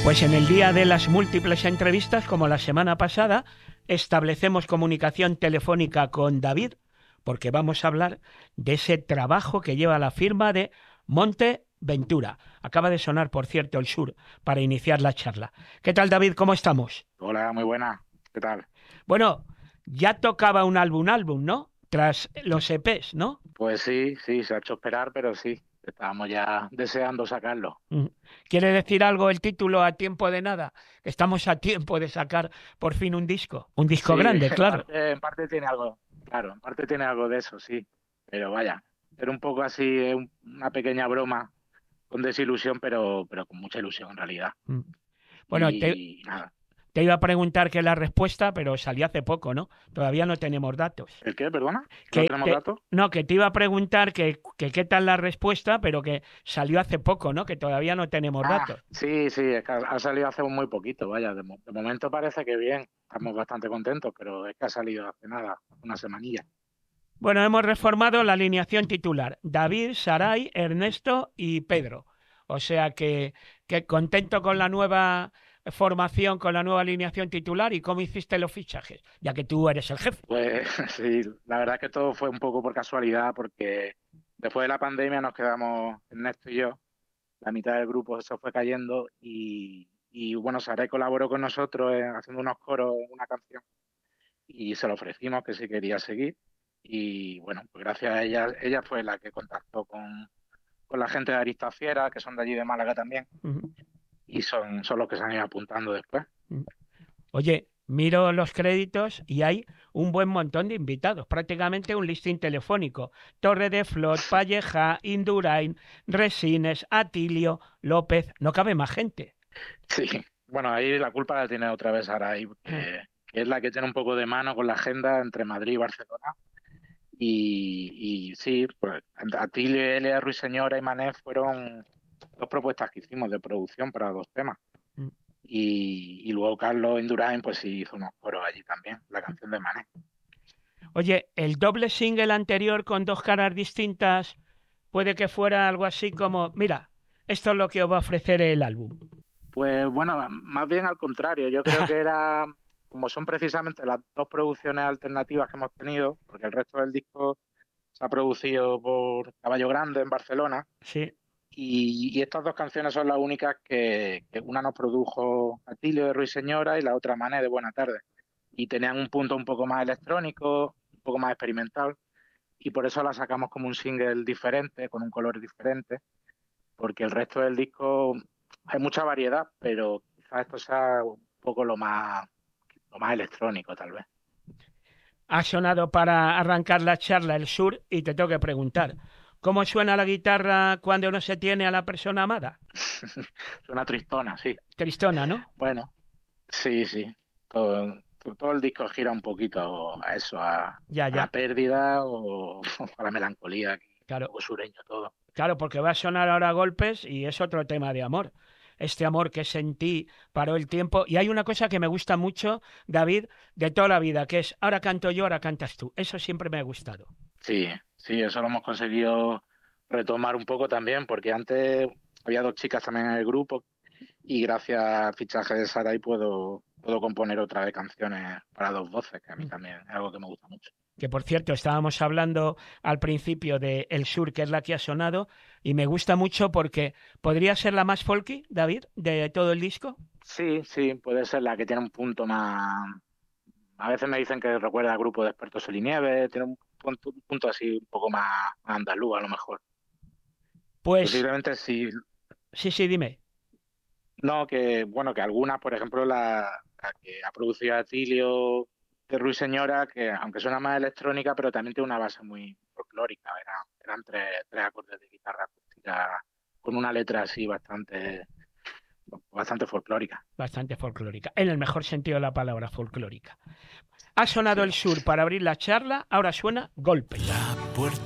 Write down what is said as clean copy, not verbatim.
Pues en el día de las múltiples entrevistas, como la semana pasada, establecemos comunicación telefónica con David, porque vamos a hablar de ese trabajo que lleva la firma de Monte Ventura. Acaba de sonar, por cierto, el Sur para iniciar la charla. ¿Qué tal, David? ¿Cómo estamos? Hola, muy buena. ¿Qué tal? Bueno, ya tocaba un álbum, ¿no? Tras los EPs, ¿no? Pues sí, sí, se ha hecho esperar, pero sí, estábamos ya deseando sacarlo. Mm. ¿Quiere decir algo el título A tiempo de nada? Estamos a tiempo de sacar por fin un disco Sí, grande, claro. en parte tiene algo, claro, en parte tiene algo de eso, sí. Pero vaya, era un poco así, una pequeña broma con desilusión, pero con mucha ilusión en realidad. Mm. Bueno, Y nada. te iba a preguntar qué es la respuesta, pero salió hace poco, ¿no? Todavía no tenemos datos. ¿El qué, perdona? ¿No Que, tenemos que, datos? no, que te iba a preguntar que qué tal la respuesta, pero que salió hace poco, ¿no? Que todavía no tenemos Ah, datos. sí, sí, es que ha salido hace muy poquito, vaya, de momento parece que bien, estamos bastante contentos, pero es que ha salido hace nada, una semanilla. Bueno, hemos reformado la alineación titular. David, Saray, Ernesto y Pedro. O sea que contento con la nueva formación, con la nueva alineación titular y cómo hiciste los fichajes, ya que tú eres el jefe. Pues sí, la verdad es que todo fue un poco por casualidad porque después de la pandemia nos quedamos Ernesto y yo, la mitad del grupo se fue cayendo y bueno, Saray colaboró con nosotros haciendo unos coros en una canción y se lo ofrecimos que si quería seguir y bueno, pues gracias a ella fue la que contactó con la gente de Aristafiera, que son de allí de Málaga también, Ujú. y son los que se han ido apuntando después. Oye, miro los créditos y hay un buen montón de invitados, prácticamente un listín telefónico. Torre de Flot, Palleja, Indurain, Resines, Atilio, López, no cabe más gente. Sí, bueno, ahí la culpa la tiene otra vez Saray, que es la que tiene un poco de mano con la agenda entre Madrid y Barcelona. Y sí, pues Atilio, Elia, Ruiseñora y Mané fueron dos propuestas que hicimos de producción para dos temas. Y luego Carlos Indurain, pues sí hizo unos coros allí también, la canción de Mané. Oye, el doble single anterior con dos caras distintas puede que fuera algo así como, mira, esto es lo que os va a ofrecer el álbum. Pues bueno, más bien al contrario, yo creo que era, como son precisamente las dos producciones alternativas que hemos tenido, porque el resto del disco se ha producido por Caballo Grande en Barcelona. Sí. Y estas dos canciones son las únicas que una nos produjo Atilio de Ruiseñora y la otra Mané de Buena Tarde. Y tenían un punto un poco más electrónico, un poco más experimental, y por eso la sacamos como un single diferente, con un color diferente, porque el resto del disco hay mucha variedad, pero quizás esto sea un poco lo más electrónico, tal vez. Ha sonado para arrancar la charla el Sur y te tengo que preguntar, ¿cómo suena la guitarra cuando no se tiene a la persona amada? Es una tristona, sí. Tristona, ¿no? Bueno, sí, sí. Todo el disco gira un poquito a eso, Ya, a la ya. pérdida o a la melancolía, que es un Claro, poco sureño todo. claro, porque va a sonar ahora golpes y es otro tema de amor. Este amor que sentí paró el tiempo. Y hay una cosa que me gusta mucho, David, de toda la vida, que es ahora canto yo, ahora cantas tú. Eso siempre me ha gustado. Sí, sí, eso lo hemos conseguido retomar un poco también, porque antes había dos chicas también en el grupo y gracias al fichaje de Sarai puedo componer otra vez canciones para dos voces, que a mí también es algo que me gusta mucho. Que por cierto, estábamos hablando al principio de El Sur, que es la que ha sonado, y me gusta mucho porque podría ser la más folky, David, de todo el disco. Sí, sí, puede ser la que tiene un punto más. A veces me dicen que recuerda al grupo de expertos en Nieve, tiene un punto así un poco más andaluz a lo mejor. Pues Posiblemente sí, sí, sí, dime. no, que bueno, que algunas, por ejemplo, la que ha producido Atilio de Ruiseñora, que aunque suena más electrónica, pero también tiene una base muy folclórica, eran tres acordes de guitarra acústica con una letra así bastante folclórica. Bastante folclórica, en el mejor sentido de la palabra folclórica. Ha sonado Sí. El Sur para abrir la charla, ahora suena Golpes.